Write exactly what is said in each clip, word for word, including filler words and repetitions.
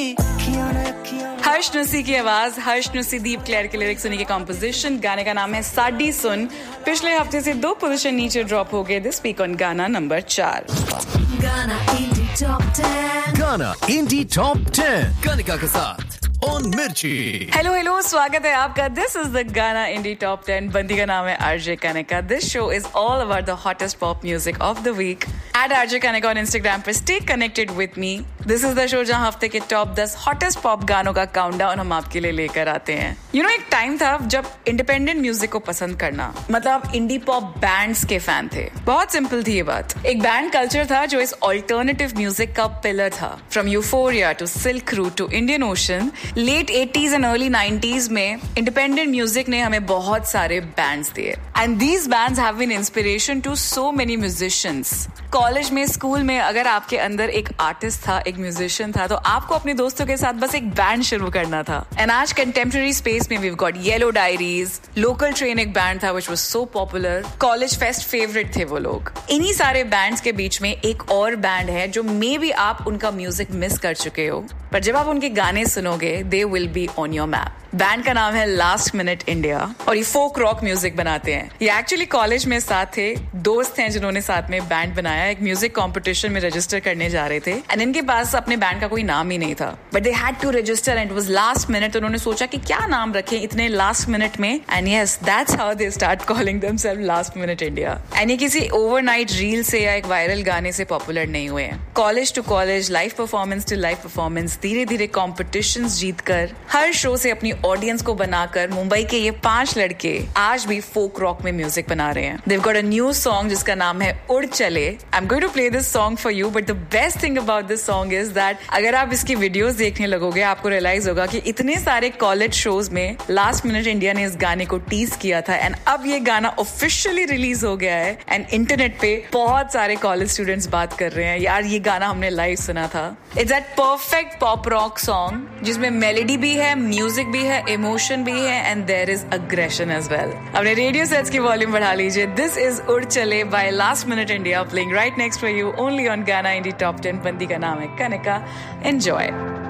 हर्ष नुसी की आवाज, हर्ष नुसी, दीप क्लेयर के लिरिक्स, उन्हीं के कॉम्पोजिशन। गाने का नाम है साडी सुन। पिछले हफ्ते से दो पोजीशन नीचे ड्रॉप हो गए दिस वीक ऑन गाना नंबर चार। गाना इंडी टॉप टेन, गाना इंडी टॉप टेन कनिका के साथ ऑन मिर्ची। हेलो हेलो, स्वागत है आपका। दिस इज द गाना इंडी टॉप टेन। बंदी का नाम है RJ Kanika. This show is all about the hottest pop music of the week. Eight RJ Kanika on Instagram पर stay connected with me. This is the show जहां हफ्ते के टॉप दस हॉटेस्ट पॉप गानों का काउंटडाउन हम आपके लिए लेकर आते हैं। यू नो, एक टाइम था जब इंडिपेंडेंट म्यूजिक को पसंद करना मतलब इंडी पॉप बैंड्स के फैन थे। बहुत सिंपल थी ये बात। एक बैंड कल्चर था जो इस ऑल्टरनेटिव म्यूजिक का पिलर था। From euphoria to silk root two Indian ocean, late eighties and early nineties में इंडिपेंडेंट म्यूजिक ने हमें बहुत सारे बैंड्स दिए। And these bands have been inspiration to so many musicians. College में, स्कूल में अगर आपके अंदर एक आर्टिस्ट था, एक म्यूजिशियन था, तो आपको अपने दोस्तों के साथ बस एक बैंड शुरू करना था। एंड आज कंटेम्प्रेरी स्पेस में we've got yellow diaries, local train एक बैंड था which was so popular, college fest favourite थे वो लोग। इन्हीं सारे बैंड्स के बीच में एक और बैंड है जो मे बी आप उनका म्यूजिक मिस कर चुके हो, पर जब आप उनके गाने सुनोगे they will be on your map. Band का नाम है लास्ट मिनट इंडिया और ये फोक रॉक म्यूजिक बनाते हैं। ये एक्चुअली कॉलेज में साथ थे, दोस्त हैं जिन्होंने साथ में बैंड बनाया। एक म्यूजिक कंपटीशन में रजिस्टर करने जा रहे थे एंड इनके पास अपने बैंड का कोई नाम ही नहीं था, but they had to register and it was last minute. उन्होंने सोचा कि क्या नाम रखें इतने लास्ट मिनट में, and yes, that's how they start calling themselves last minute India. And ये किसी ओवरनाइट रील से या एक वायरल गाने से पॉपुलर नहीं हुए हैं। College to college, live performance to live performance, धीरे धीरे कॉम्पिटिशंस जीतकर, हर शो से अपनी ऑडियंस को बनाकर मुंबई के ये पांच लड़के आज भी फोक रॉक में म्यूजिक बना रहे हैं। They've got a new song जिसका नाम है उड़ चले। I'm going to play this song for you, but the best thing about this song is that अगर आप इसकी वीडियोस देखने लगोगे आपको रियलाइज होगा कि इतने सारे कॉलेज शोज में लास्ट मिनट इंडिया ने इस गाने को टीज किया था एंड अब ये गाना ऑफिशियली रिलीज हो गया है एंड इंटरनेट पे बहुत सारे कॉलेज स्टूडेंट्स बात कर रहे हैं, यार ये गाना हमने लाइव सुना था। It's that perfect pop rock song जिसमें मेलोडी भी है, म्यूजिक भी है, इमोशन भी है and there is aggression as well. अपने रेडियो सेट्स की वॉल्यूम बढ़ा लीजिए। दिस इज उड़ चले by last minute India, playing right next for you only on गाना इंडी टॉप टेन। बंदी का नाम है कनिका। एंजॉय।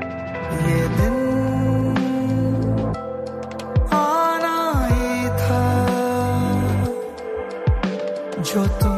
ये दिन आना ही था जो